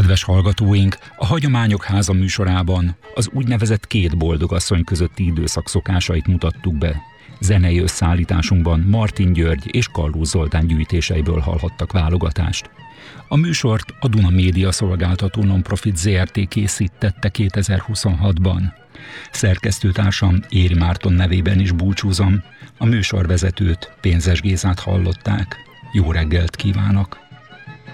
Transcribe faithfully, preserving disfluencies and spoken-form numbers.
Kedves hallgatóink, a Hagyományok Háza műsorában az úgynevezett két boldogasszony közötti időszak szokásait mutattuk be. Zenei összeállításunkban Martin György és Kalló Zoltán gyűjtéseiből hallhattak válogatást. A műsort a Duna Média Szolgáltató Nonprofit zé er té készítette kétezer-huszonhatban. Szerkesztőtársam Éri Márton nevében is búcsúzom, a műsorvezetőt, Pénzes Gézát hallották. Jó reggelt kívánok!